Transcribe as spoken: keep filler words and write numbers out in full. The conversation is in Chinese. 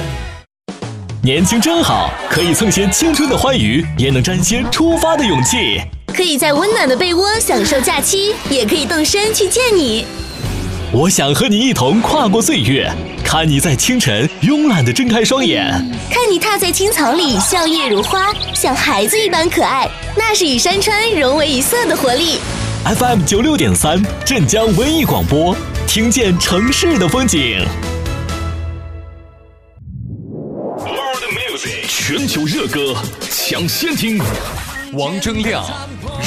年轻真好，可以蹭些青春的欢愉，也能沾些出发的勇气。 可以在温暖的被窝享受假期，也可以动身去见你。 我想和你一同跨过岁月，看你在清晨慵懒地睁开双眼， 看你踏在青草里笑靥如花，像孩子一般可爱，那是与山川融为一色的活力。 F M 九六点三，镇江文艺广播，听见城市的风景。 全球热歌抢先听，王铮亮。